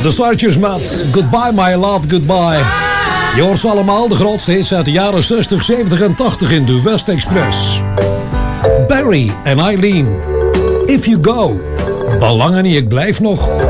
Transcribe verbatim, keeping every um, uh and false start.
De Searchers met Goodbye My Love Goodbye. Je hoort ze allemaal, de grootste hits uit de jaren zestig, zeventig en tachtig in de West Express. Barry en Eileen. If You Go. Belangen niet, ik blijf nog.